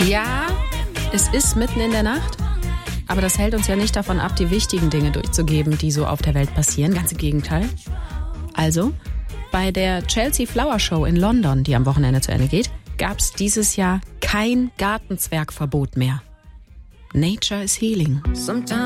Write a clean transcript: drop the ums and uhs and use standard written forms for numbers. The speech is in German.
Ja, es ist mitten in der Nacht, aber das hält uns ja nicht davon ab, die wichtigen Dinge durchzugeben, die so auf der Welt passieren. Ganz im Gegenteil. Also, bei der Chelsea Flower Show in London, die am Wochenende zu Ende geht, gab es dieses Jahr kein Gartenzwergverbot mehr. Nature is healing.